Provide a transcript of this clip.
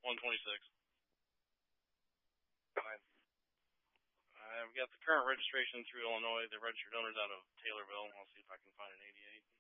126. Fine. I've got the current registration through Illinois. The registered owner's out of Taylorville. I'll see if I can find an 88.